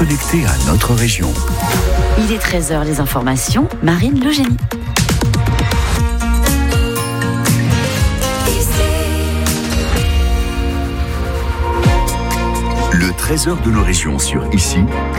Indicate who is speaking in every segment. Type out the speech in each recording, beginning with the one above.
Speaker 1: connecté à notre région.
Speaker 2: Il est 13h, les informations, Marine Logénie.
Speaker 1: Le 13h de nos régions sur Ici.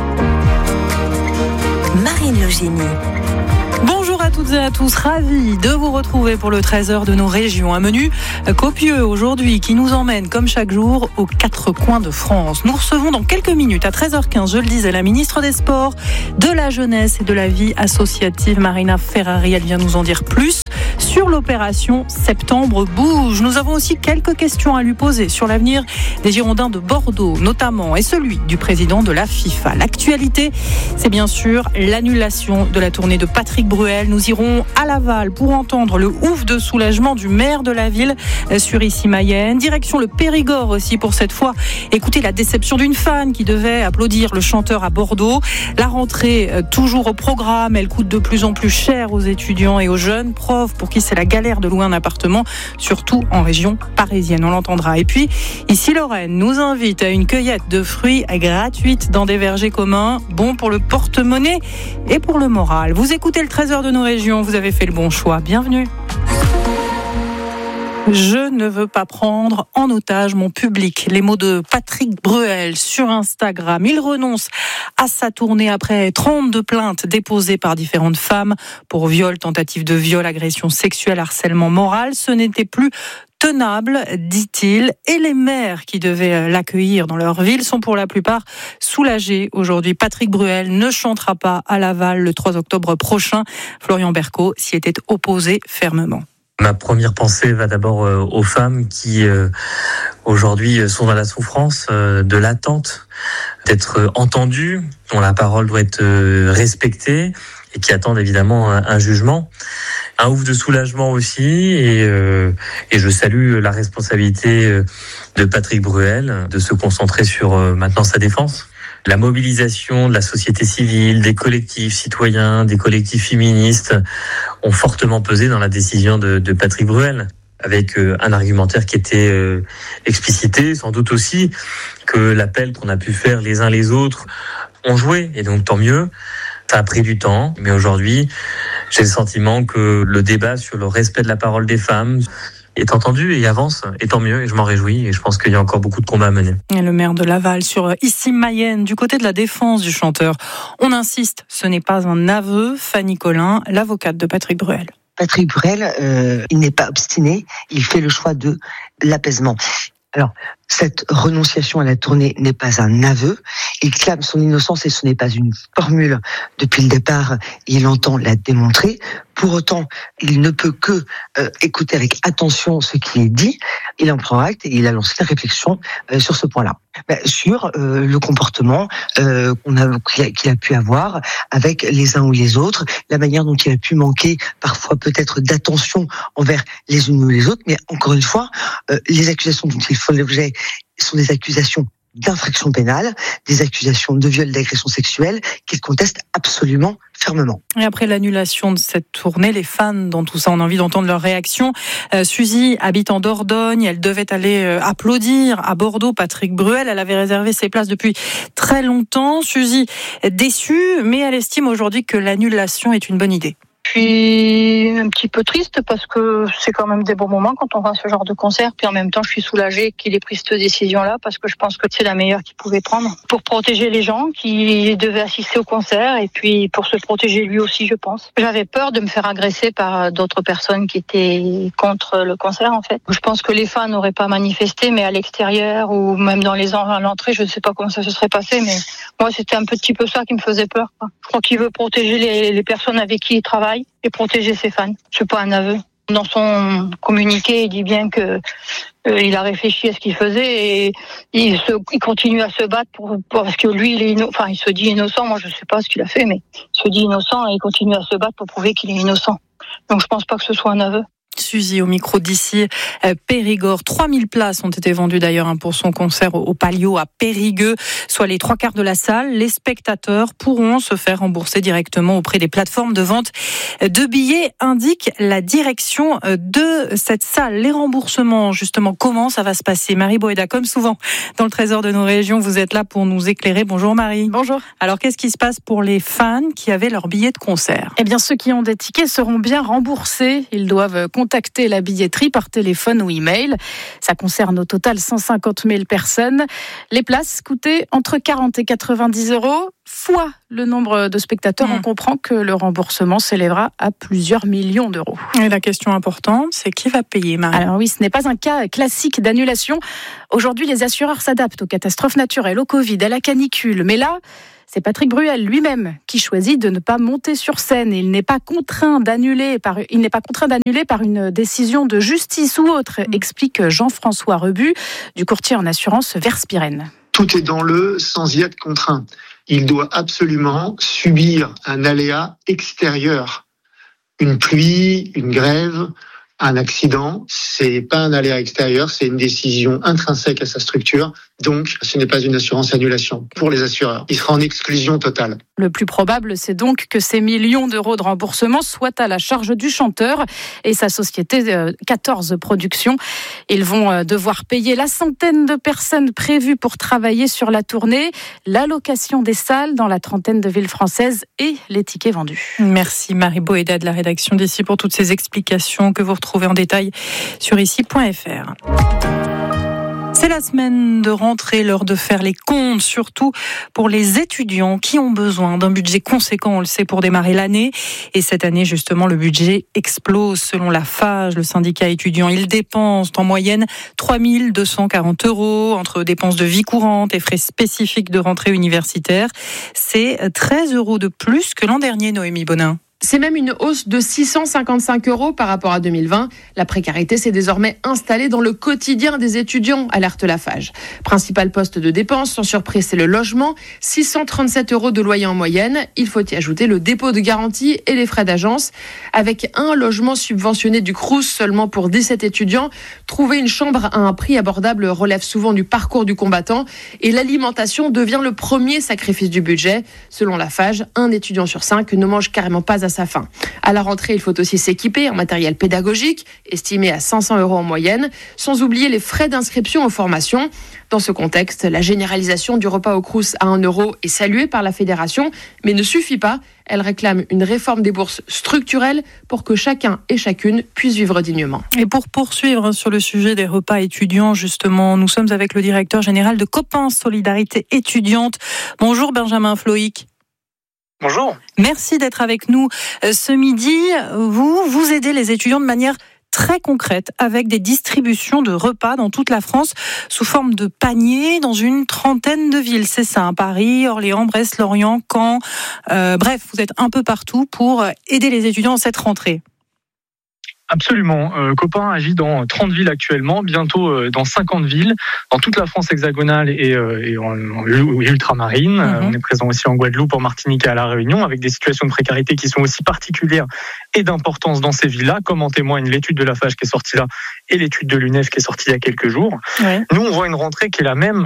Speaker 2: Marine Logénie.
Speaker 3: Bonjour à toutes et à tous, ravis de vous retrouver pour le 13h de nos régions. Un menu copieux aujourd'hui qui nous emmène comme chaque jour aux quatre coins de France. Nous recevons dans quelques minutes à 13h15, je le disais, la ministre des Sports, de la Jeunesse et de la Vie associative, Marina Ferrari. Elle vient nous en dire plus sur l'opération Septembre Bouge. Nous avons aussi quelques questions à lui poser sur l'avenir des Girondins de Bordeaux notamment et celui du président de la FIFA. L'actualité, c'est bien sûr l'annulation de la tournée de Patrick Bruel. Nous irons à Laval pour entendre le ouf de soulagement du maire de la ville sur Issy-Mayenne. Direction le Périgord aussi pour cette fois. Écoutez la déception d'une fan qui devait applaudir le chanteur à Bordeaux. La rentrée toujours au programme. Elle coûte de plus en plus cher aux étudiants et aux jeunes profs pour qui c'est la galère de louer un appartement, surtout en région parisienne. On l'entendra. Et puis, ici Lorraine nous invite à une cueillette de fruits gratuite dans des vergers communs. Bon pour le porte-monnaie et pour le moral. Vous écoutez le 13h de nos régions, vous avez fait le bon choix. Bienvenue. Je ne veux pas prendre en otage mon public. Les mots de Patrick Bruel sur Instagram. Il renonce à sa tournée après 32 plaintes déposées par différentes femmes pour viol, tentative de viol, agression sexuelle, harcèlement moral. Ce n'était plus tenable, dit-il, et les maires qui devaient l'accueillir dans leur ville sont pour la plupart soulagés. Aujourd'hui, Patrick Bruel ne chantera pas à Laval le 3 octobre prochain. Florian Berco s'y était opposé fermement.
Speaker 4: Ma première pensée va d'abord aux femmes qui aujourd'hui sont dans la souffrance de l'attente d'être entendues, dont la parole doit être respectée et qui attendent évidemment un jugement. Un ouf de soulagement aussi et je salue la responsabilité de Patrick Bruel de se concentrer sur maintenant sa défense. La mobilisation de la société civile, des collectifs citoyens, des collectifs féministes ont fortement pesé dans la décision de Patrick Bruel, avec un argumentaire qui était explicité, sans doute aussi que l'appel qu'on a pu faire les uns les autres ont joué, et donc tant mieux. Ça a pris du temps, mais aujourd'hui, j'ai le sentiment que le débat sur le respect de la parole des femmes est entendu et avance, et tant mieux, et je m'en réjouis, et je pense qu'il y a encore beaucoup de combats à mener.
Speaker 3: Et le maire de Laval sur Issy-Mayenne, du côté de la défense du chanteur. On insiste, ce n'est pas un aveu. Fanny Collin, l'avocate de Patrick Bruel.
Speaker 5: Patrick Bruel, il n'est pas obstiné, il fait le choix de l'apaisement. Alors, cette renonciation à la tournée n'est pas un aveu. Il clame son innocence et ce n'est pas une formule. Depuis le départ, il entend la démontrer. Pour autant, il ne peut que écouter avec attention ce qui est dit. Il en prend acte et il a lancé la réflexion sur ce point-là. Sur le comportement qu'il a pu avoir avec les uns ou les autres, la manière dont il a pu manquer parfois peut-être d'attention envers les unes ou les autres. Mais encore une fois, les accusations dont il faut l'objet sont des accusations d'infraction pénale, des accusations de viol, d'agression sexuelle qu'il conteste absolument fermement.
Speaker 3: Et après l'annulation de cette tournée, les fans dans tout ça, on a envie d'entendre leur réaction. Suzy habite en Dordogne, elle devait aller applaudir à Bordeaux Patrick Bruel. Elle avait réservé ses places depuis très longtemps. Suzy déçue, mais elle estime aujourd'hui que l'annulation est une bonne idée.
Speaker 6: Je suis un petit peu triste parce que c'est quand même des bons moments quand on va à ce genre de concert. Puis en même temps, je suis soulagée qu'il ait pris cette décision-là parce que je pense que c'est la meilleure qu'il pouvait prendre pour protéger les gens qui devaient assister au concert et puis pour se protéger lui aussi, je pense. J'avais peur de me faire agresser par d'autres personnes qui étaient contre le concert, en fait. Je pense que les fans n'auraient pas manifesté, mais à l'extérieur ou même dans à l'entrée, je ne sais pas comment ça se serait passé, mais moi, c'était un petit peu ça qui me faisait peur, quoi. Je crois qu'il veut protéger les personnes avec qui il travaille et protéger ses fans. C'est pas un aveu. Dans son communiqué, il dit bien que il a réfléchi à ce qu'il faisait et il continue à se battre parce que lui, il se dit innocent. Moi, je sais pas ce qu'il a fait, mais il se dit innocent et il continue à se battre pour prouver qu'il est innocent. Donc, je pense pas que ce soit un aveu.
Speaker 3: Suzy au micro d'ici Périgord. 3000 places ont été vendues d'ailleurs pour son concert au Palio à Périgueux, soit les 3/4 de la salle. Les spectateurs pourront se faire rembourser directement auprès des plateformes de vente de billets, indique la direction de cette salle. Les remboursements, justement, comment ça va se passer? Marie Boéda, comme souvent dans le Trésor de nos régions, vous êtes là pour nous éclairer. Bonjour Marie.
Speaker 7: Bonjour.
Speaker 3: Alors qu'est-ce qui se passe pour les fans qui avaient leur billet de concert?
Speaker 7: Eh bien, ceux qui ont des tickets seront bien remboursés. Ils doivent contacter la billetterie par téléphone ou email. Ça concerne au total 150 000 personnes. Les places coûtaient entre 40 et 90 euros, fois le nombre de spectateurs. On comprend que le remboursement s'élèvera à plusieurs millions d'euros.
Speaker 3: Et la question importante, c'est qui va payer, Marie?
Speaker 7: Alors oui, ce n'est pas un cas classique d'annulation. Aujourd'hui, les assureurs s'adaptent aux catastrophes naturelles, au Covid, à la canicule. Mais là, c'est Patrick Bruel lui-même qui choisit de ne pas monter sur scène. Il n'est pas contraint d'annuler par une décision de justice ou autre, explique Jean-François Rebu du courtier en assurance Verspiren.
Speaker 8: Tout est dans le sans y être contraint. Il doit absolument subir un aléa extérieur. Une pluie, une grève, un accident, c'est pas un aléa extérieur, c'est une décision intrinsèque à sa structure. Donc, ce n'est pas une assurance annulation pour les assureurs. Il sera en exclusion totale.
Speaker 7: Le plus probable, c'est donc que ces millions d'euros de remboursement soient à la charge du chanteur et sa société 14 Productions. Ils vont devoir payer la centaine de personnes prévues pour travailler sur la tournée, l'allocation des salles dans la trentaine de villes françaises et les tickets vendus.
Speaker 3: Merci Marie Boéda de la rédaction d'Ici pour toutes ces explications que vous retrouvez en détail sur ici.fr. C'est la semaine de rentrée, l'heure de faire les comptes, surtout pour les étudiants qui ont besoin d'un budget conséquent, on le sait, pour démarrer l'année. Et cette année, justement, le budget explose selon la FAGE, le syndicat étudiant. Ils dépensent en moyenne 3 240 € entre dépenses de vie courante et frais spécifiques de rentrée universitaire. C'est 13 € de plus que l'an dernier, Noémie Bonin.
Speaker 9: C'est même une hausse de 655 € par rapport à 2020. La précarité s'est désormais installée dans le quotidien des étudiants, alerte la FAGE. Principal poste de dépense, sans surprise, c'est le logement. 637 € de loyer en moyenne. Il faut y ajouter le dépôt de garantie et les frais d'agence. Avec un logement subventionné du Crous seulement pour 17 étudiants, trouver une chambre à un prix abordable relève souvent du parcours du combattant. Et l'alimentation devient le premier sacrifice du budget. Selon la FAGE, un étudiant sur 5 ne mange carrément pas à sa faim. À la rentrée, il faut aussi s'équiper en matériel pédagogique, estimé à 500 € en moyenne, sans oublier les frais d'inscription aux formations. Dans ce contexte, la généralisation du repas au Crous à 1 € est saluée par la fédération, mais ne suffit pas. Elle réclame une réforme des bourses structurelles pour que chacun et chacune puisse vivre dignement.
Speaker 3: Et pour poursuivre sur le sujet des repas étudiants, justement, nous sommes avec le directeur général de Copain Solidarité étudiante. Bonjour Benjamin Floïc.
Speaker 10: Bonjour.
Speaker 3: Merci d'être avec nous ce midi. Vous aidez les étudiants de manière très concrète avec des distributions de repas dans toute la France sous forme de paniers dans une trentaine de villes. C'est ça, Paris, Orléans, Brest, Lorient, Caen. Bref, vous êtes un peu partout pour aider les étudiants en cette rentrée.
Speaker 10: Absolument. Copain agit dans 30 villes actuellement, bientôt dans 50 villes, dans toute la France hexagonale et ultramarine. On est présent aussi en Guadeloupe, en Martinique et à La Réunion, avec des situations de précarité qui sont aussi particulières et d'importance dans ces villes-là, comme en témoigne l'étude de la FAGE qui est sortie là et l'étude de l'UNEF qui est sortie il y a quelques jours. Ouais. Nous, on voit une rentrée qui est la même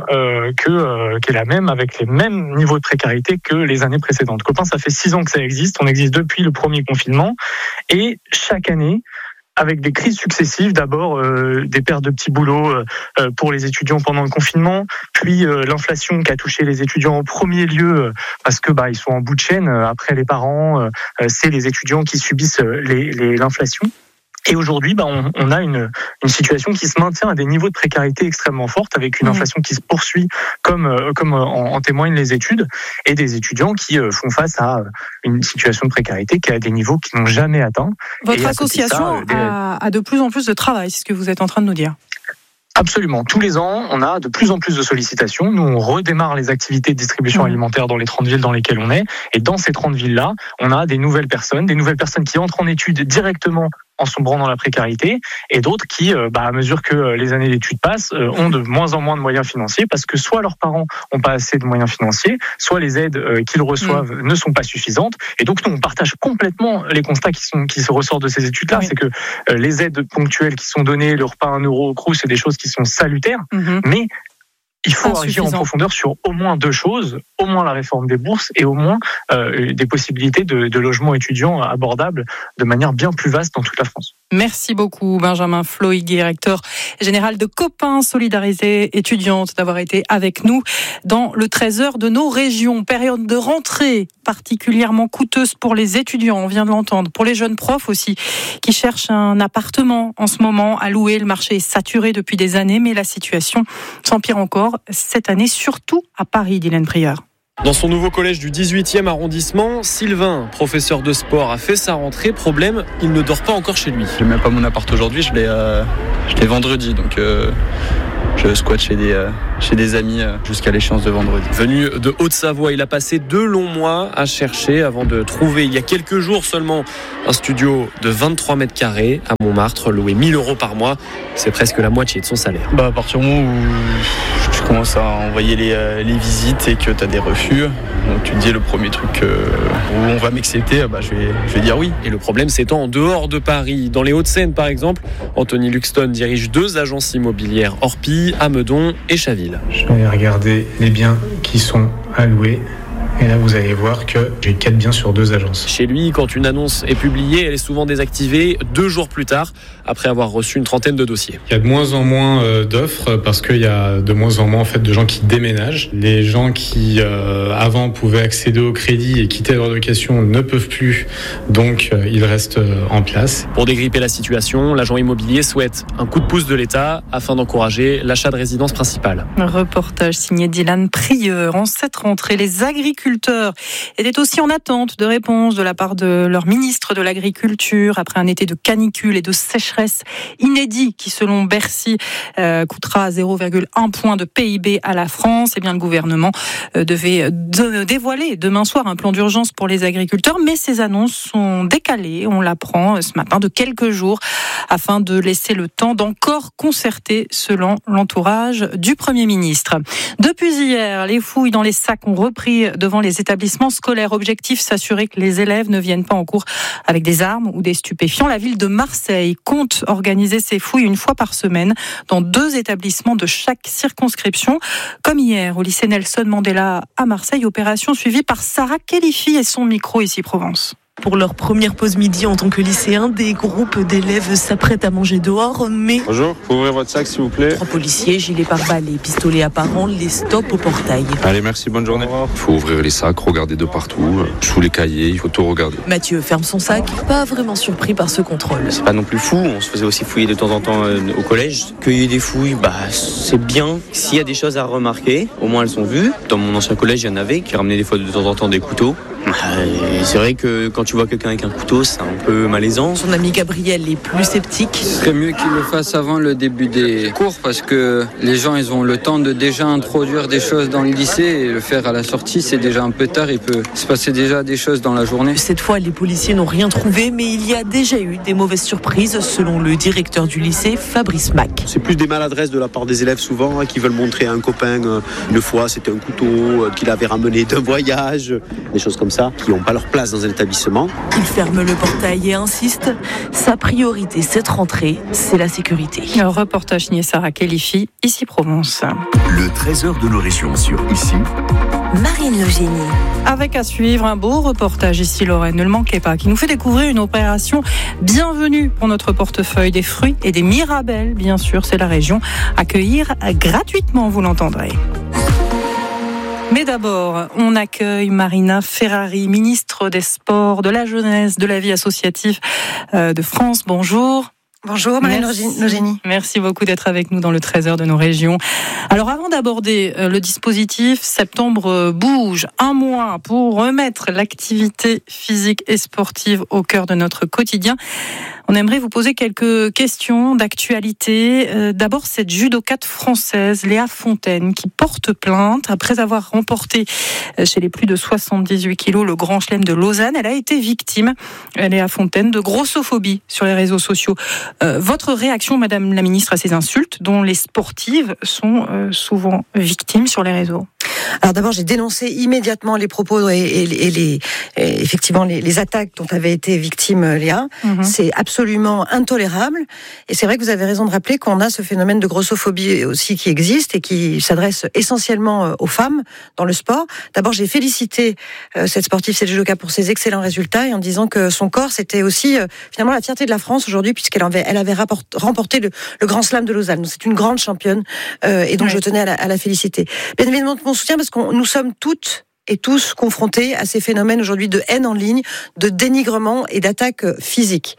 Speaker 10: avec les mêmes niveaux de précarité que les années précédentes. Copain, ça fait 6 ans que ça existe. On existe depuis le premier confinement et chaque année, avec des crises successives, d'abord des pertes de petits boulots pour les étudiants pendant le confinement, puis l'inflation qui a touché les étudiants en premier lieu parce que ils sont en bout de chaîne. Après les parents, c'est les étudiants qui subissent l'inflation. Et aujourd'hui, on a une situation qui se maintient à des niveaux de précarité extrêmement fortes, avec une inflation qui se poursuit, comme en témoignent les études, et des étudiants qui font face à une situation de précarité qui est à des niveaux qu'ils n'ont jamais atteints.
Speaker 3: Votre association a de plus en plus de travail, c'est ce que vous êtes en train de nous dire.
Speaker 10: Absolument. Tous les ans, on a de plus en plus de sollicitations. Nous, on redémarre les activités de distribution alimentaire dans les 30 villes dans lesquelles on est. Et dans ces 30 villes-là, on a des nouvelles personnes qui entrent en études directement en sombrant dans la précarité, et d'autres qui, à mesure que les années d'études passent, ont de moins en moins de moyens financiers parce que soit leurs parents n'ont pas assez de moyens financiers, soit les aides qu'ils reçoivent ne sont pas suffisantes. Et donc nous, on partage complètement les constats qui se ressortent de ces études-là. C'est que les aides ponctuelles qui sont données, le repas à 1 euro au Crous, c'est des choses qui sont salutaires, mais il faut agir en profondeur sur au moins 2 choses, au moins la réforme des bourses et au moins des possibilités de logements étudiants abordables de manière bien plus vaste dans toute la France.
Speaker 3: Merci beaucoup Benjamin Floig, directeur général de Copain Solidarité étudiante, d'avoir été avec nous dans le 13h de nos régions. Période de rentrée particulièrement coûteuse pour les étudiants, on vient de l'entendre, pour les jeunes profs aussi qui cherchent un appartement en ce moment à louer. Le marché est saturé depuis des années, mais la situation s'empire encore cette année, surtout à Paris, Dylan Prieur.
Speaker 11: Dans son nouveau collège du 18e arrondissement, Sylvain, professeur de sport, a fait sa rentrée. Problème, il ne dort pas encore chez lui.
Speaker 12: Je n'ai même pas mon appart aujourd'hui, je l'ai vendredi, donc je squatte chez des amis jusqu'à l'échéance de vendredi.
Speaker 11: Venu de Haute-Savoie, il a passé 2 longs mois à chercher avant de trouver, il y a quelques jours seulement, un studio de 23 mètres carrés à Montmartre, loué 1 000 € par mois. C'est presque la moitié de son salaire.
Speaker 12: À partir du moment où tu commences à envoyer les visites et que tu as des refus, donc tu te dis le premier truc où on va m'accepter, je vais dire oui.
Speaker 11: Et le problème s'étend en dehors de Paris. Dans les Hauts-de-Seine par exemple, Anthony Luxton dirige 2 agences immobilières, Orpi, à Meudon et Chaville.
Speaker 13: Je vais regarder les biens qui sont à louer. Et là, vous allez voir que j'ai 4 biens sur 2 agences.
Speaker 11: Chez lui, quand une annonce est publiée, elle est souvent désactivée 2 jours plus tard, après avoir reçu une trentaine de dossiers.
Speaker 13: Il y a de moins en moins d'offres parce qu'il y a de moins en moins de gens qui déménagent. Les gens qui, avant, pouvaient accéder au crédit et quitter leur location ne peuvent plus, donc ils restent en place.
Speaker 11: Pour dégripper la situation, l'agent immobilier souhaite un coup de pouce de l'État afin d'encourager l'achat de résidence principale.
Speaker 3: Un reportage signé Dylan Prieur. En cette rentrée, les agriculteurs étaient aussi en attente de réponses de la part de leur ministre de l'Agriculture après un été de canicule et de sécheresse inédit qui, selon Bercy, coûtera 0,1 point de PIB à la France. Eh bien, le gouvernement devait dévoiler demain soir un plan d'urgence pour les agriculteurs, mais ces annonces sont décalées, on l'apprend ce matin, de quelques jours afin de laisser le temps d'encore concerter selon l'entourage du Premier ministre. Depuis hier, les fouilles dans les sacs ont repris devant les établissements scolaires. Objectif, s'assurer que les élèves ne viennent pas en cours avec des armes ou des stupéfiants. La ville de Marseille compte organiser ces fouilles une fois par semaine dans 2 établissements de chaque circonscription. Comme hier au lycée Nelson Mandela à Marseille, opération suivie par Sarah Khelifi et son micro ici Provence.
Speaker 14: Pour leur première pause midi en tant que lycéens, des groupes d'élèves s'apprêtent à manger dehors, mais...
Speaker 15: Bonjour, vous pouvez ouvrir votre sac s'il vous plaît.
Speaker 14: 3 policiers, gilets pare-balles et pistolets apparents les stoppent au portail.
Speaker 15: Allez, merci, bonne journée.
Speaker 16: Il faut ouvrir les sacs, regarder de partout, sous les cahiers, il faut tout regarder.
Speaker 14: Mathieu ferme son sac, pas vraiment surpris par ce contrôle.
Speaker 17: C'est pas non plus fou, on se faisait aussi fouiller de temps en temps au collège. Qu'il y ait des fouilles, c'est bien. S'il y a des choses à remarquer, au moins elles sont vues. Dans mon ancien collège, il y en avait qui ramenaient des fois de temps en temps des couteaux. C'est vrai que quand tu vois quelqu'un avec un couteau, c'est un peu malaisant.
Speaker 14: Son ami Gabriel est plus sceptique.
Speaker 18: Ce serait mieux qu'il le fasse avant le début des cours parce que les gens ils ont le temps de déjà introduire des choses dans le lycée et le faire à la sortie, c'est déjà un peu tard, il peut se passer déjà des choses dans la journée.
Speaker 14: Cette fois, les policiers n'ont rien trouvé, mais il y a déjà eu des mauvaises surprises selon le directeur du lycée, Fabrice Mac.
Speaker 19: C'est plus des maladresses de la part des élèves souvent qui veulent montrer à un copain une fois c'était un couteau qu'il avait ramené d'un voyage, des choses comme ça qui n'ont pas leur place dans un établissement.
Speaker 14: Il ferme le portail et insiste, sa priorité cette rentrée, c'est la sécurité.
Speaker 3: Un reportage signé Sarah Khelifi, ici Provence.
Speaker 1: Le 13h de nos régions sur ici.
Speaker 2: Marine Logénie.
Speaker 3: Avec à suivre un beau reportage ici Lorraine, ne le manquez pas, qui nous fait découvrir une opération bienvenue pour notre portefeuille, des fruits et des mirabelles, bien sûr, c'est la région. Accueillir gratuitement, vous l'entendrez. Mais d'abord, on accueille Marina Ferrari, ministre des Sports, de la Jeunesse, de la vie associative de France. Bonjour.
Speaker 20: Bonjour Marine Logénie.
Speaker 3: Merci beaucoup d'être avec nous dans le 13h de nos régions. Alors avant d'aborder le dispositif, Septembre bouge, 1 mois pour remettre l'activité physique et sportive au cœur de notre quotidien. On aimerait vous poser quelques questions d'actualité. D'abord, cette judokate française, Léa Fontaine, qui porte plainte après avoir remporté chez les plus de 78 kilos le Grand Chelem de Lausanne. Elle a été victime, Léa Fontaine, de grossophobie sur les réseaux sociaux. Votre réaction, Madame la Ministre, à ces insultes dont les sportives sont souvent victimes sur les réseaux?
Speaker 20: Alors d'abord, j'ai dénoncé immédiatement les propos et effectivement les attaques dont avait été victime Léa. C'est absolument intolérable. Et c'est vrai que vous avez raison de rappeler qu'on a ce phénomène de grossophobie aussi qui existe et qui s'adresse essentiellement aux femmes dans le sport. D'abord, j'ai félicité cette sportive, cette judoka, pour ses excellents résultats et en disant que son corps, c'était aussi finalement la fierté de la France aujourd'hui, puisqu'elle avait remporté le Grand Slam de Lausanne. Donc c'est une grande championne et donc je tenais à la féliciter. Bien évidemment, mon soutien, parce que nous sommes toutes et tous confrontés à ces phénomènes aujourd'hui de haine en ligne, de dénigrement et d'attaques physiques.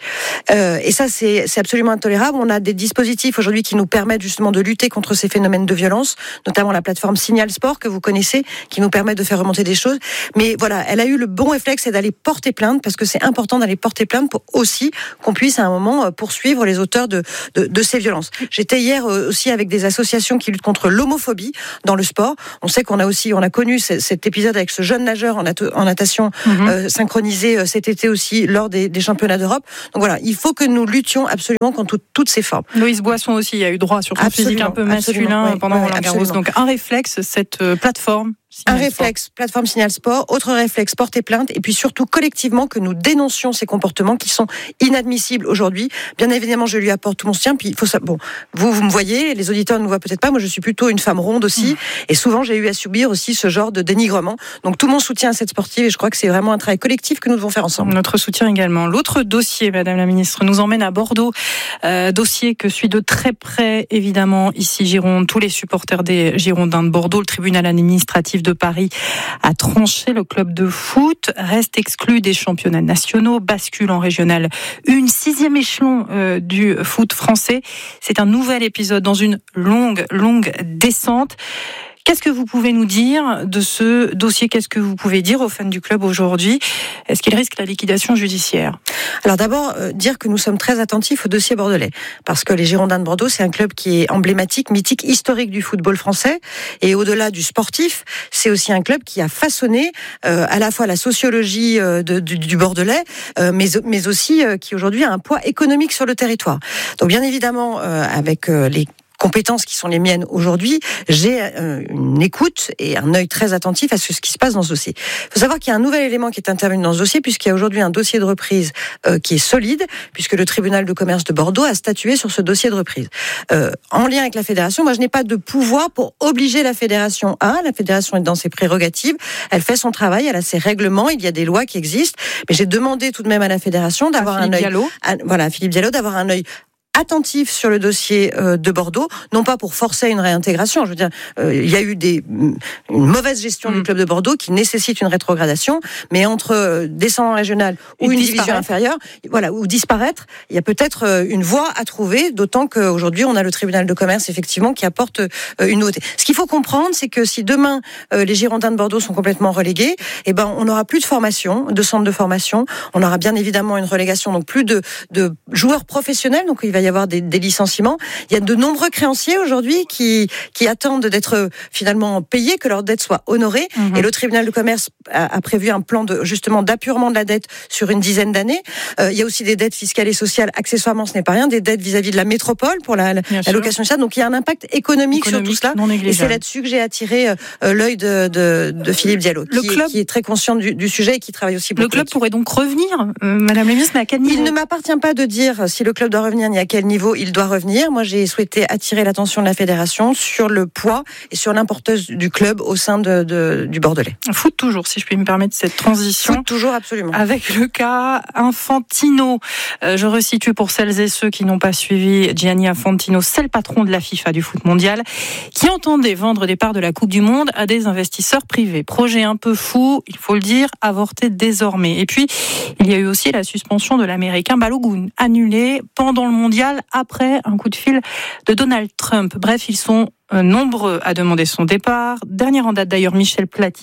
Speaker 20: Et ça, c'est absolument intolérable. On a des dispositifs aujourd'hui qui nous permettent justement de lutter contre ces phénomènes de violence, notamment la plateforme Signal Sport que vous connaissez, qui nous permet de faire remonter des choses. Mais voilà, elle a eu le bon réflexe, c'est d'aller porter plainte, parce que c'est important d'aller porter plainte pour aussi qu'on puisse à un moment poursuivre les auteurs de ces violences. J'étais hier aussi avec des associations qui luttent contre l'homophobie dans le sport. On sait qu'on a connu cet épisode avec ce jeune nageur en natation synchronisé cet été aussi lors des championnats d'Europe. Donc voilà, il faut que nous luttions absolument contre toutes ces formes.
Speaker 3: Loïs Boisson aussi a eu droit sur son physique un peu masculin pendant Roland Garros. Donc un réflexe, cette plateforme. Un
Speaker 20: réflexe, plateforme Signal Sport, autre réflexe, porter plainte, et puis surtout collectivement que nous dénoncions ces comportements qui sont inadmissibles aujourd'hui. Bien évidemment, je lui apporte tout mon soutien. Puis il faut ça. Bon, vous me voyez, les auditeurs ne me voient peut-être pas. Moi, je suis plutôt une femme ronde aussi, et souvent j'ai eu à subir aussi ce genre de dénigrement. Donc tout mon soutien à cette sportive, et je crois que c'est vraiment un travail collectif que nous devons faire ensemble.
Speaker 3: Notre soutien également. L'autre dossier, Madame la Ministre, nous emmène à Bordeaux. Dossier que suit de très près, évidemment, ici Gironde, tous les supporters des Girondins de Bordeaux. Le tribunal administratif de Paris a tranché. Le club de foot reste exclu des championnats nationaux, bascule en régional 1, 6e échelon du foot français. C'est un nouvel épisode dans une longue descente. Qu'est-ce que vous pouvez nous dire de ce dossier? Qu'est-ce que vous pouvez dire aux fans du club aujourd'hui? Est-ce qu'il risque la liquidation judiciaire?
Speaker 20: Alors d'abord, dire que nous sommes très attentifs au dossier bordelais, parce que les Girondins de Bordeaux, c'est un club qui est emblématique, mythique, historique du football français, et au-delà du sportif, c'est aussi un club qui a façonné à la fois la sociologie du Bordelais, mais aussi qui aujourd'hui a un poids économique sur le territoire. Donc bien évidemment, avec les compétences qui sont les miennes aujourd'hui, j'ai une écoute et un œil très attentif à ce qui se passe dans ce dossier. Il faut savoir qu'il y a un nouvel élément qui est intervenu dans ce dossier, puisqu'il y a aujourd'hui un dossier de reprise qui est solide, puisque le tribunal de commerce de Bordeaux a statué sur ce dossier de reprise. En lien avec la fédération, moi je n'ai pas de pouvoir pour obliger la fédération à. La fédération est dans ses prérogatives, elle fait son travail, elle a ses règlements, il y a des lois qui existent, mais j'ai demandé tout de même à la fédération d'avoir un œil... Philippe Diallo, d'avoir un œil attentif sur le dossier de Bordeaux, non pas pour forcer une réintégration. Je veux dire, il y a eu une mauvaise gestion du club de Bordeaux qui nécessite une rétrogradation, mais entre descendre en régional ou une division inférieure, voilà, ou disparaître, il y a peut-être une voie à trouver, d'autant qu'aujourd'hui on a le tribunal de commerce effectivement qui apporte une nouveauté. Ce qu'il faut comprendre, c'est que si demain les Girondins de Bordeaux sont complètement relégués, eh ben on n'aura plus de formation, de centre de formation, on aura bien évidemment une relégation, donc plus de joueurs professionnels, donc il va y avoir des licenciements. Il y a de nombreux créanciers aujourd'hui qui attendent d'être finalement payés, que leur dette soit honorée. Et le tribunal de commerce a prévu un plan justement d'apurement de la dette sur une dizaine d'années. Il y a aussi des dettes fiscales et sociales, accessoirement ce n'est pas rien, des dettes vis-à-vis de la métropole pour la location de ça. Donc il y a un impact économique sur tout cela. Et c'est là-dessus que j'ai attiré l'œil de Philippe Diallo, qui est très conscient du sujet et qui travaille aussi beaucoup.
Speaker 3: Le club pourrait donc revenir, Madame la Ministre, mais à quel niveau?
Speaker 20: Il ne m'appartient pas de dire si le club doit revenir ni à quel niveau il doit revenir. Moi, j'ai souhaité attirer l'attention de la fédération sur le poids et sur l'importance du club au sein du Bordelais.
Speaker 3: Foot toujours, si je puis me permettre cette transition.
Speaker 20: Foot toujours, absolument.
Speaker 3: Avec le cas Infantino. Je resitue pour celles et ceux qui n'ont pas suivi. Gianni Infantino, c'est le patron de la FIFA du foot mondial, qui entendait vendre des parts de la Coupe du Monde à des investisseurs privés. Projet un peu fou, il faut le dire, avorté désormais. Et puis, il y a eu aussi la suspension de l'Américain Balogun, annulée pendant le mondial après un coup de fil de Donald Trump. Bref, ils sont nombreux à demander son départ. Dernier en date d'ailleurs, Michel Platini,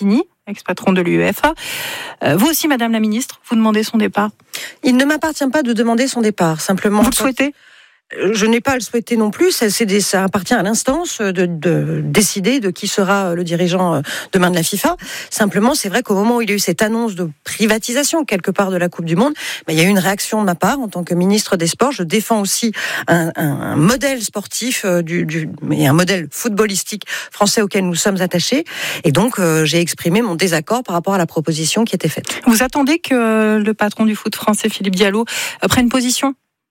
Speaker 3: ex-patron de l'UEFA. Vous aussi, Madame la Ministre, vous demandez son départ?
Speaker 20: Il ne m'appartient pas de demander son départ. Simplement,
Speaker 3: vous le souhaitez?
Speaker 20: Je n'ai pas à le souhaiter non plus. Ça appartient à l'instance de décider de qui sera le dirigeant demain de la FIFA. Simplement, c'est vrai qu'au moment où il y a eu cette annonce de privatisation quelque part de la Coupe du Monde, il y a eu une réaction de ma part en tant que ministre des Sports. Je défends aussi un modèle sportif et un modèle footballistique français auquel nous sommes attachés. Et donc, j'ai exprimé mon désaccord par rapport à la proposition qui était faite.
Speaker 3: Vous attendez que le patron du foot français, Philippe Diallo, prenne position?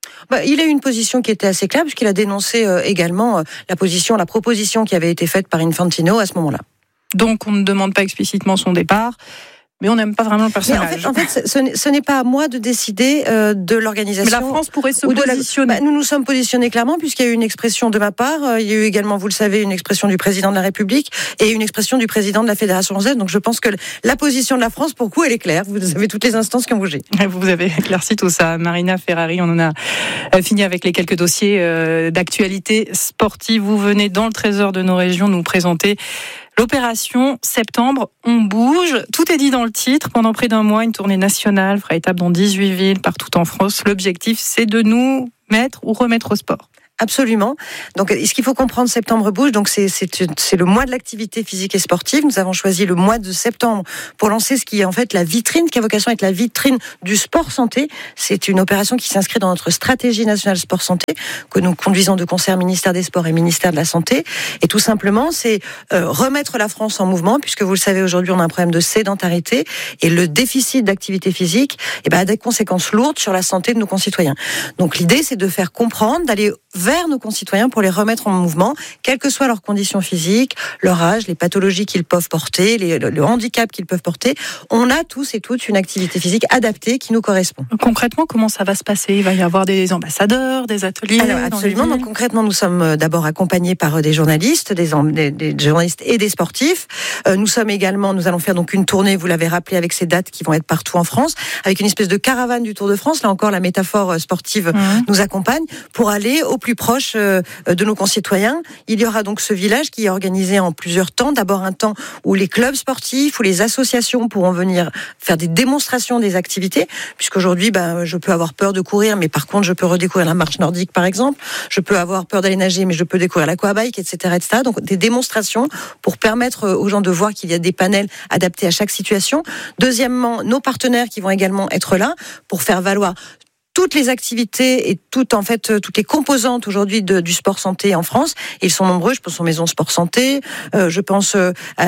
Speaker 20: Il a eu une position qui était assez claire, puisqu'il a dénoncé également la proposition qui avait été faite par Infantino à ce moment-là.
Speaker 3: Donc on ne demande pas explicitement son départ, mais on n'aime pas vraiment le personnage.
Speaker 20: En fait, ce n'est pas à moi de décider de l'organisation.
Speaker 3: Mais la France pourrait se positionner.
Speaker 20: Nous nous sommes positionnés clairement, puisqu'il y a eu une expression de ma part. Il y a eu également, vous le savez, une expression du président de la République et une expression du président de la Fédération française. Donc je pense que la position de la France, pour le coup, elle est claire. Vous avez toutes les instances qui ont bougé.
Speaker 3: Vous avez éclairci tout ça. Marina Ferrari, on en a fini avec les quelques dossiers d'actualité sportive. Vous venez dans le Trésor de nos régions nous présenter l'opération Septembre, on bouge. Tout est dit dans le titre. Pendant près d'un mois, une tournée nationale fera étape dans 18 villes partout en France. L'objectif, c'est de nous mettre ou remettre au sport.
Speaker 20: Absolument. Donc, ce qu'il faut comprendre, Septembre bouge. Donc, c'est le mois de l'activité physique et sportive. Nous avons choisi le mois de septembre pour lancer ce qui est en fait la vitrine, qui a vocation à être la vitrine du sport santé. C'est une opération qui s'inscrit dans notre stratégie nationale sport santé que nous conduisons de concert ministère des Sports et ministère de la Santé. Et tout simplement, c'est remettre la France en mouvement, puisque vous le savez, aujourd'hui, on a un problème de sédentarité et le déficit d'activité physique, a des conséquences lourdes sur la santé de nos concitoyens. Donc, l'idée, c'est de faire comprendre, d'aller vers nos concitoyens pour les remettre en mouvement, quelles que soient leurs conditions physiques, leur âge, les pathologies qu'ils peuvent porter, le handicap qu'ils peuvent porter. On a tous et toutes une activité physique adaptée qui nous correspond.
Speaker 3: Concrètement, comment ça va se passer? Il va y avoir des ambassadeurs, des ateliers?
Speaker 20: Alors, absolument. Donc, concrètement, nous sommes d'abord accompagnés par des journalistes, des journalistes et des sportifs. Nous allons faire donc une tournée, vous l'avez rappelé, avec ces dates qui vont être partout en France, avec une espèce de caravane du Tour de France. Là encore, la métaphore sportive nous accompagne pour aller au plus proche de nos concitoyens. Il y aura donc ce village qui est organisé en plusieurs temps. D'abord un temps où les clubs sportifs, où les associations pourront venir faire des démonstrations des activités, puisqu'aujourd'hui, je peux avoir peur de courir, mais par contre, je peux redécouvrir la marche nordique, par exemple. Je peux avoir peur d'aller nager, mais je peux découvrir l'aquabike, etc., etc. Donc, des démonstrations pour permettre aux gens de voir qu'il y a des panels adaptés à chaque situation. Deuxièmement, nos partenaires qui vont également être là pour faire valoir toutes les activités et toutes les composantes aujourd'hui du sport santé en France. Et ils sont nombreux. Je pense aux maisons sport santé, je pense à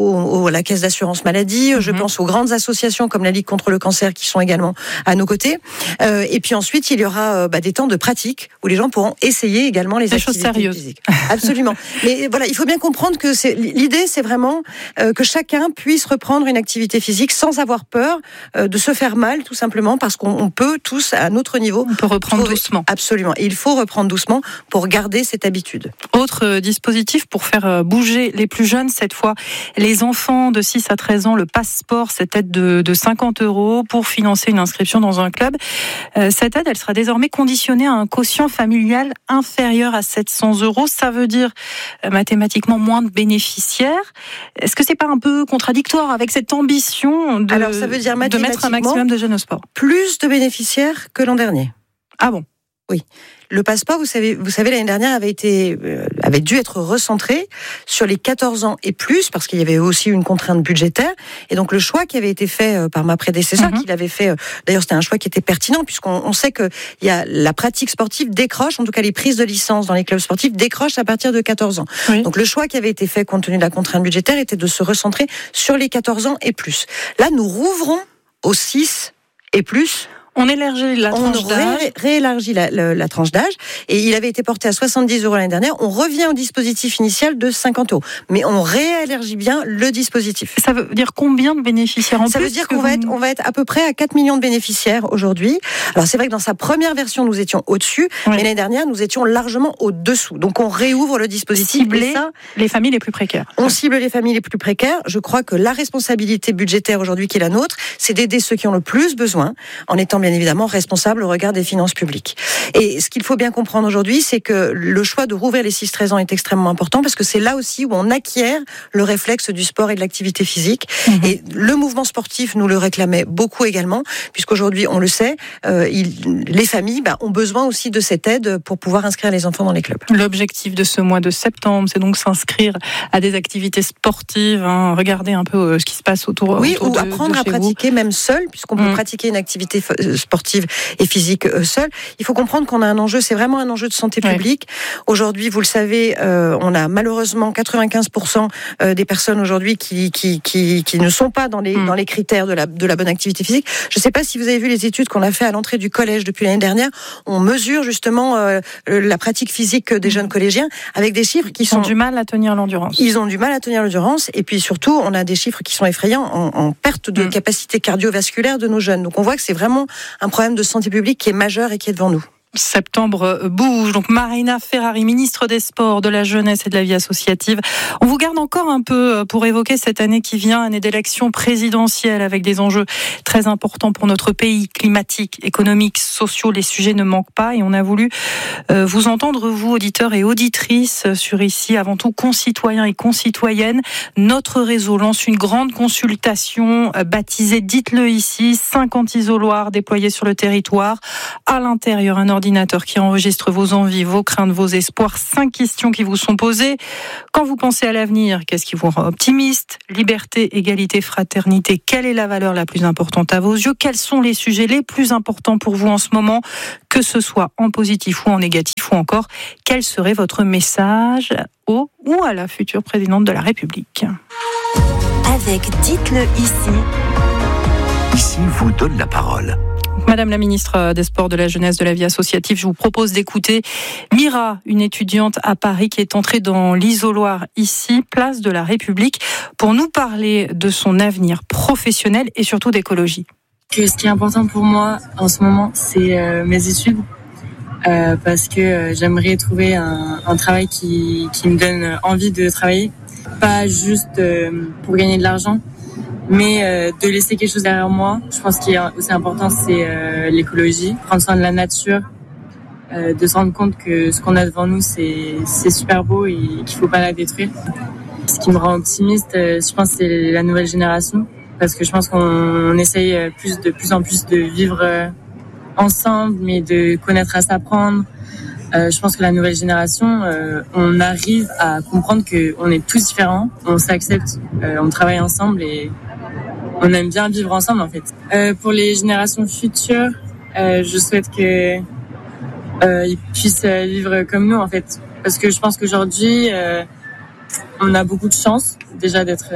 Speaker 20: la caisse d'assurance maladie, je pense aux grandes associations comme la Ligue contre le cancer qui sont également à nos côtés. Et puis ensuite, il y aura des temps de pratique où les gens pourront essayer également les activités
Speaker 3: choses sérieuses.
Speaker 20: Physiques. Absolument. Mais voilà, il faut bien comprendre que l'idée, c'est vraiment que chacun puisse reprendre une activité physique sans avoir peur de se faire mal, tout simplement parce qu'on peut tous à notre niveau.
Speaker 3: On peut reprendre doucement.
Speaker 20: Absolument. Et il faut reprendre doucement pour garder cette habitude.
Speaker 3: Autre dispositif pour faire bouger les plus jeunes, cette fois, les enfants de 6 à 13 ans, le passeport, cette aide de 50 € pour financer une inscription dans un club. Cette aide, elle sera désormais conditionnée à un quotient familial inférieur à 700 €. Ça veut dire mathématiquement moins de bénéficiaires. Est-ce que c'est pas un peu contradictoire avec cette ambition
Speaker 20: ça veut dire
Speaker 3: de mettre un maximum de jeunes au sport?
Speaker 20: Plus de bénéficiaires que l'an dernier.
Speaker 3: Ah bon?
Speaker 20: Oui. Le passeport, vous savez, l'année dernière avait dû être recentré sur les 14 ans et plus, parce qu'il y avait aussi une contrainte budgétaire. Et donc, le choix qui avait été fait par ma prédécesseur, qu'il avait fait, d'ailleurs, c'était un choix qui était pertinent, puisqu'on sait que la pratique sportive décroche, en tout cas, les prises de licence dans les clubs sportifs décrochent à partir de 14 ans. Oui. Donc, le choix qui avait été fait, compte tenu de la contrainte budgétaire, était de se recentrer sur les 14 ans et plus. Là, nous rouvrons aux 6 et plus.
Speaker 3: On élargit la tranche d'âge.
Speaker 20: On réélargit la tranche d'âge. Et il avait été porté à 70 € l'année dernière. On revient au dispositif initial de 50 €. Mais on réélargit bien le dispositif.
Speaker 3: Ça veut dire combien de bénéficiaires en plus?
Speaker 20: Ça veut dire qu'on va être à peu près à 4 millions de bénéficiaires aujourd'hui. Alors c'est vrai que dans sa première version, nous étions au-dessus. Oui. Mais l'année dernière, nous étions largement au-dessous. Donc on réouvre le dispositif.
Speaker 3: Cibler les familles les plus précaires.
Speaker 20: On cible les familles les plus précaires. Je crois que la responsabilité budgétaire aujourd'hui qui est la nôtre, c'est d'aider ceux qui ont le plus besoin, en étant bien évidemment responsables au regard des finances publiques. Et ce qu'il faut bien comprendre aujourd'hui, c'est que le choix de rouvrir les 6-13 ans est extrêmement important parce que c'est là aussi où on acquiert le réflexe du sport et de l'activité physique. Et le mouvement sportif nous le réclamait beaucoup également, puisqu'aujourd'hui, on le sait, les familles ont besoin aussi de cette aide pour pouvoir inscrire les enfants dans les clubs.
Speaker 3: L'objectif de ce mois de septembre, c'est donc s'inscrire à des activités sportives, regarder un peu ce qui se passe autour
Speaker 20: ou apprendre à pratiquer même seul, puisqu'on peut pratiquer une activité sportive et physique seul. Il faut comprendre qu'on a un enjeu, c'est vraiment un enjeu de santé publique. Aujourd'hui, vous le savez, on a malheureusement 95% des personnes aujourd'hui qui ne sont pas dans les critères de la bonne activité physique. Je ne sais pas si vous avez vu les études qu'on a fait à l'entrée du collège depuis l'année dernière. On mesure justement la pratique physique des jeunes collégiens avec des chiffres qui sont...
Speaker 3: Ils ont du mal à tenir l'endurance.
Speaker 20: Ils ont du mal à tenir l'endurance et puis surtout, on a des chiffres qui sont effrayants en perte de capacité cardiovasculaire de nos jeunes. Donc on voit que c'est vraiment un problème de santé publique qui est majeur et qui est devant nous.
Speaker 3: Septembre bouge. Donc Marina Ferrari, ministre des Sports, de la Jeunesse et de la Vie associative. On vous garde encore un peu pour évoquer cette année qui vient, année d'élection présidentielle avec des enjeux très importants pour notre pays, climatiques, économiques, sociaux. Les sujets ne manquent pas et on a voulu vous entendre, vous, auditeurs et auditrices, sur ici, avant tout concitoyens et concitoyennes. Notre réseau lance une grande consultation baptisée Dites-le ici, 50 isoloirs déployés sur le territoire. À l'intérieur, un ordinateur qui enregistre vos envies, vos craintes, vos espoirs. 5 questions qui vous sont posées. Quand vous pensez à l'avenir, qu'est-ce qui vous rend optimiste ? Liberté, égalité, fraternité. Quelle est la valeur la plus importante à vos yeux ? Quels sont les sujets les plus importants pour vous en ce moment ? Que ce soit en positif ou en négatif ou encore, quel serait votre message au ou à la future présidente de la République ?
Speaker 2: Avec Dites-le ici.
Speaker 1: Ici vous donne la parole.
Speaker 3: Madame la ministre des Sports, de la Jeunesse, de la Vie associative, je vous propose d'écouter Mira, une étudiante à Paris qui est entrée dans l'isoloir ici, place de la République, pour nous parler de son avenir professionnel et surtout d'écologie.
Speaker 21: Ce qui est important pour moi en ce moment, c'est mes études, parce que j'aimerais trouver un travail qui me donne envie de travailler, pas juste pour gagner de l'argent, mais de laisser quelque chose derrière moi. Je pense qu'il est aussi important, c'est l'écologie, prendre soin de la nature, de se rendre compte que ce qu'on a devant nous, c'est super beau et qu'il faut pas la détruire. Ce qui me rend optimiste, je pense, c'est la nouvelle génération, parce que je pense qu'on essaye de plus en plus de vivre ensemble, mais de connaître à s'apprendre. Je pense que la nouvelle génération, on arrive à comprendre qu'on est tous différents, on s'accepte, on travaille ensemble et on aime bien vivre ensemble en fait. Pour les générations futures, je souhaite que ils puissent vivre comme nous en fait, parce que je pense qu'aujourd'hui on a beaucoup de chance déjà d'être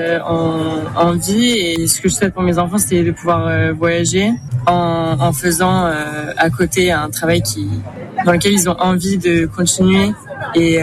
Speaker 21: en vie, et ce que je souhaite pour mes enfants, c'est de pouvoir voyager en faisant à côté un travail dans lequel ils ont envie de continuer, et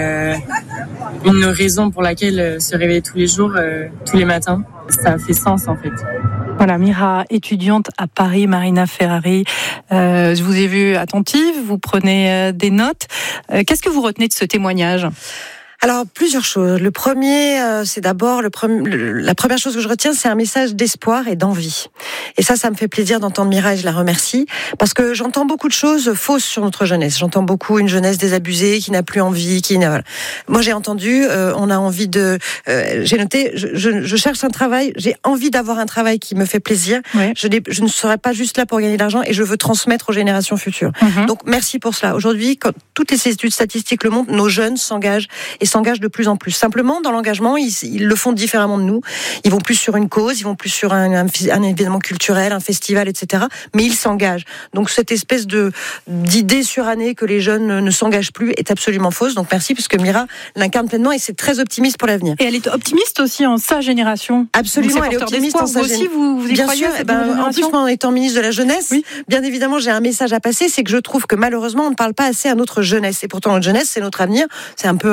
Speaker 21: une raison pour laquelle se réveiller tous les jours, tous les matins, ça fait sens en fait.
Speaker 3: Voilà, Mira, étudiante à Paris, Marina Ferrari. Je vous ai vue attentive, vous prenez des notes. Qu'est-ce que vous retenez de ce témoignage ?
Speaker 20: Alors, plusieurs choses. Le premier, c'est d'abord la première chose que je retiens, c'est un message d'espoir et d'envie. Et ça me fait plaisir d'entendre Mira, et je la remercie, parce que j'entends beaucoup de choses fausses sur notre jeunesse. J'entends beaucoup une jeunesse désabusée, qui n'a plus envie, voilà. Moi, j'ai entendu, on a envie de... j'ai noté, je cherche un travail, j'ai envie d'avoir un travail qui me fait plaisir. Ouais. Je ne serai pas juste là pour gagner de l'argent, et je veux transmettre aux générations futures. Donc, merci pour cela. Aujourd'hui, quand toutes les études statistiques le montrent, nos jeunes s'engagent de plus en plus. Simplement, dans l'engagement, ils le font différemment de nous. Ils vont plus sur une cause, ils vont plus sur un événement culturel, un festival, etc. Mais ils s'engagent. Donc, cette espèce d'idée surannée que les jeunes ne s'engagent plus est absolument fausse. Donc, merci, puisque Mira l'incarne pleinement et c'est très optimiste pour l'avenir.
Speaker 3: Et elle est optimiste aussi en sa génération.
Speaker 20: Absolument, elle est optimiste en sa génération.
Speaker 3: Vous aussi, vous y croyez,
Speaker 20: sûr, en plus, moi, en étant ministre de la Jeunesse, oui. Bien évidemment, j'ai un message à passer, c'est que je trouve que malheureusement, on ne parle pas assez à notre jeunesse. Et pourtant, notre jeunesse, c'est notre avenir. C'est un peu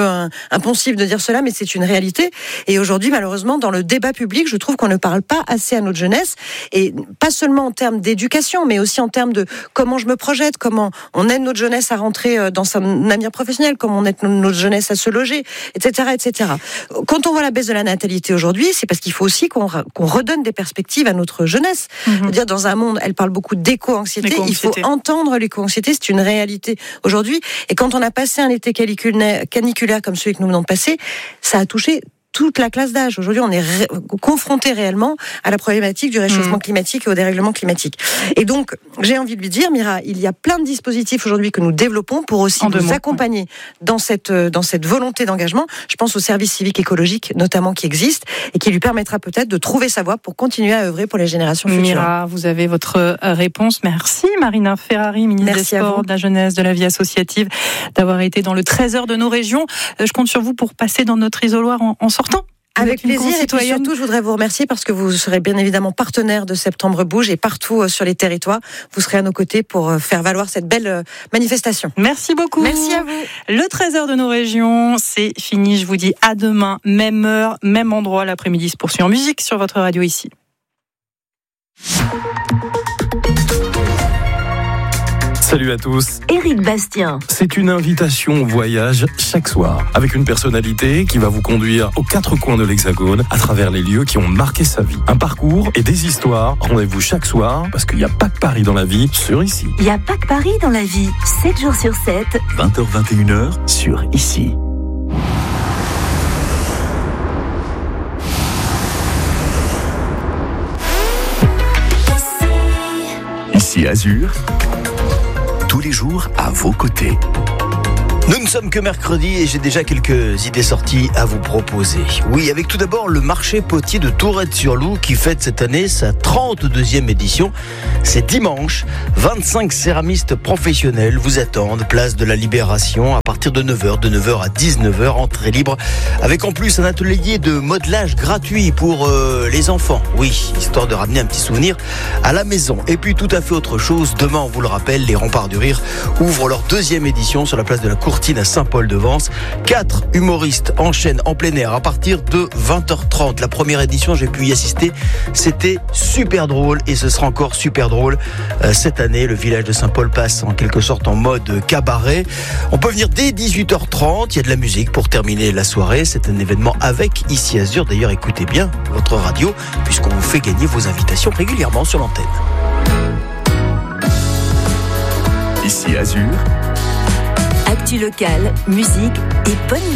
Speaker 20: impossible de dire cela, mais c'est une réalité. Et aujourd'hui, malheureusement, dans le débat public, je trouve qu'on ne parle pas assez à notre jeunesse, et pas seulement en termes d'éducation, mais aussi en termes de comment je me projette, comment on aide notre jeunesse à rentrer dans son avenir professionnel, comment on aide notre jeunesse à se loger, etc., etc. Quand on voit la baisse de la natalité aujourd'hui, c'est parce qu'il faut aussi qu'on redonne des perspectives à notre jeunesse. C'est-à-dire, dans un monde, elle parle beaucoup d'éco-anxiété. Il faut entendre l'éco-anxiété, c'est une réalité aujourd'hui. Et quand on a passé un été caniculaire comme celui que nous venons de passer, ça a touché toute la classe d'âge. Aujourd'hui, on est confronté réellement à la problématique du réchauffement climatique et au dérèglement climatique. Et donc, j'ai envie de lui dire, Mira, il y a plein de dispositifs aujourd'hui que nous développons pour aussi nous accompagner dans cette volonté d'engagement. Je pense au service civique écologique, notamment, qui existe et qui lui permettra peut-être de trouver sa voie pour continuer à œuvrer pour les générations futures.
Speaker 3: Mira, vous avez votre réponse. Merci, Marina Ferrari, ministre des Sports, de la Jeunesse, de la Vie associative, d'avoir été dans le trésor de nos régions. Je compte sur vous pour passer dans notre isoloir en sortant.
Speaker 20: Avec plaisir, et puis surtout, je voudrais vous remercier parce que vous serez bien évidemment partenaire de Septembre Bouge et partout sur les territoires, vous serez à nos côtés pour faire valoir cette belle manifestation.
Speaker 3: Merci beaucoup.
Speaker 20: Merci à vous.
Speaker 3: Le trésor de nos régions, c'est fini. Je vous dis à demain, même heure, même endroit. L'après-midi se poursuit en musique sur votre radio ici.
Speaker 4: Salut à tous.
Speaker 2: Éric Bastien.
Speaker 4: C'est une invitation au voyage chaque soir, avec une personnalité qui va vous conduire aux quatre coins de l'Hexagone, à travers les lieux qui ont marqué sa vie. Un parcours et des histoires. Rendez-vous chaque soir, parce qu'il n'y a pas que Paris dans la vie, sur Ici.
Speaker 2: Il n'y a pas que Paris dans la vie, 7 jours sur 7.
Speaker 1: 20h-21h, sur Ici. Ici Azur, tous les jours à vos côtés.
Speaker 22: Nous ne sommes que mercredi et j'ai déjà quelques idées sorties à vous proposer. Oui, avec tout d'abord le marché potier de Tourette-sur-Loup qui fête cette année sa 32e édition. C'est dimanche. 25 céramistes professionnels vous attendent, place de la Libération, à partir de 9h, de 9h à 19h, entrée libre, avec en plus un atelier de modelage gratuit pour les enfants. Oui, histoire de ramener un petit souvenir à la maison. Et puis tout à fait autre chose, demain, on vous le rappelle, les Remparts du Rire ouvrent leur 2e édition sur la place de la Courtine à Saint-Paul-de-Vence. 4 humoristes enchaînent en plein air à partir de 20h30. La première édition, j'ai pu y assister. C'était super drôle et ce sera encore super drôle. Cette année, le village de Saint-Paul passe en quelque sorte en mode cabaret. On peut venir dès 18h30. Il y a de la musique pour terminer la soirée. C'est un événement avec Ici Azur. D'ailleurs, écoutez bien votre radio puisqu'on vous fait gagner vos invitations régulièrement sur l'antenne.
Speaker 1: Ici Azur.
Speaker 2: Actu locale, musique et bonne